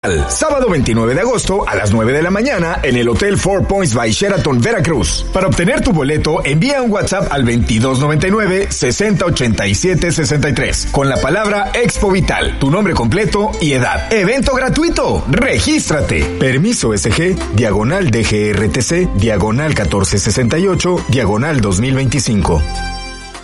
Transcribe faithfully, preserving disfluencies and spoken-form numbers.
Sábado veintinueve de agosto a las nueve de la mañana en el Hotel Four Points by Sheraton, Veracruz. Para obtener tu boleto, envía un WhatsApp al veintidós noventa y nueve, sesenta ochenta y siete sesenta y tres con la palabra Expo Vital, tu nombre completo y edad. Evento gratuito. Regístrate. Permiso S G, diagonal D G R T C, diagonal catorce sesenta y ocho, diagonal dos mil veinticinco.